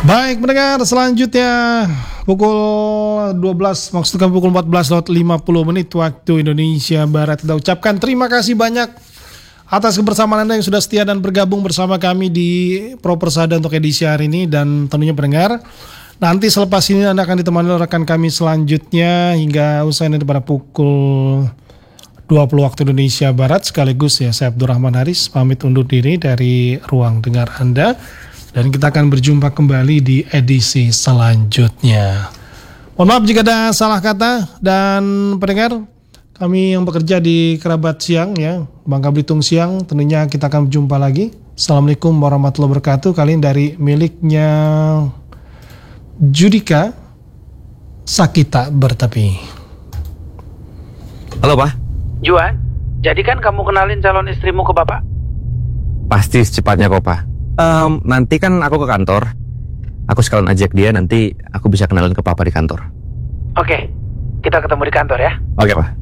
Baik pendengar, selanjutnya pukul 12, maksudnya pukul 14.50 waktu Indonesia Barat. Kita ucapkan terima kasih banyak atas kebersamaan Anda yang sudah setia dan bergabung bersama kami di Pro Persada untuk edisi hari ini. Dan tentunya pendengar, nanti selepas ini Anda akan ditemani oleh rekan kami selanjutnya hingga usai nanti pada pukul 20 waktu Indonesia Barat. Sekaligus ya, saya Abdurrahman Haris pamit undur diri dari ruang dengar Anda. Dan kita akan berjumpa kembali di edisi selanjutnya. Mohon maaf jika ada salah kata. Dan pendengar, kami yang bekerja di Kerabat Siang ya, Bangka Belitung Siang, tentunya kita akan berjumpa lagi. Assalamualaikum warahmatullahi wabarakatuh. Kali ini dari miliknya Judika Sakita Bertepi. Halo Pak. Juan, jadi kan kamu kenalin calon istrimu ke Bapak? Pasti secepatnya kok Pak. Nanti kan aku ke kantor. Aku sekalian ajak dia, nanti aku bisa kenalin ke Papa di kantor. Oke, kita ketemu di kantor ya. Oke Pak.